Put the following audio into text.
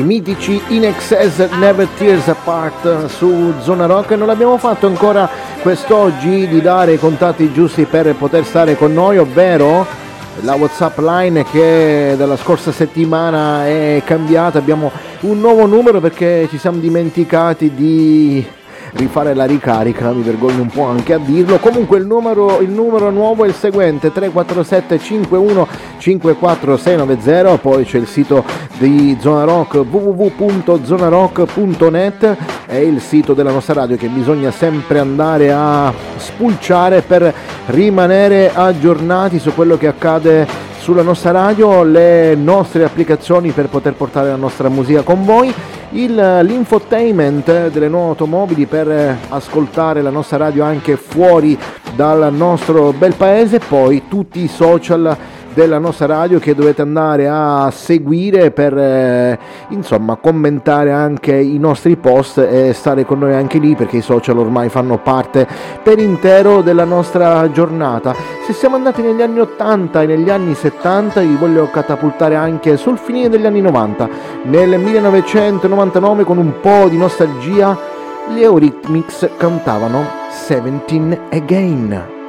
i mitici In Excess, Never Tears Apart su Zona Rock. Non abbiamo fatto ancora quest'oggi di dare i contatti giusti per poter stare con noi, ovvero la WhatsApp line che dalla scorsa settimana è cambiata. Abbiamo un nuovo numero perché ci siamo dimenticati di rifare la ricarica, mi vergogno un po' anche a dirlo. Comunque il numero nuovo è il seguente: 347 51 54 690. Poi c'è il sito di Zona Rock, www.zonarock.net, è il sito della nostra radio che bisogna sempre andare a spulciare per rimanere aggiornati su quello che accade sulla nostra radio, le nostre applicazioni per poter portare la nostra musica con voi, l'infotainment delle nuove automobili per ascoltare la nostra radio anche fuori dal nostro bel paese, poi tutti i social della nostra radio che dovete andare a seguire per insomma commentare anche i nostri post e stare con noi anche lì, perché i social ormai fanno parte per intero della nostra giornata. Se siamo andati negli anni 80 e negli anni 70, vi voglio catapultare anche sul finire degli anni 90. Nel 1999, con un po' di nostalgia, gli Eurythmics cantavano 17 Again.